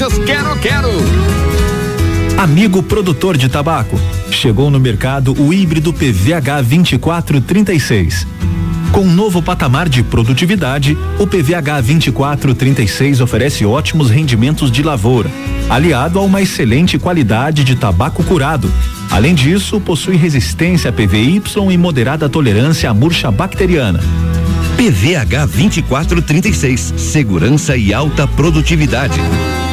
Quero. Amigo produtor de tabaco, chegou no mercado o híbrido PVH 2436. Com um novo patamar de produtividade, o PVH 2436 oferece ótimos rendimentos de lavoura, aliado a uma excelente qualidade de tabaco curado. Além disso, possui resistência a PVY e moderada tolerância à murcha bacteriana. PVH 2436, segurança e alta produtividade.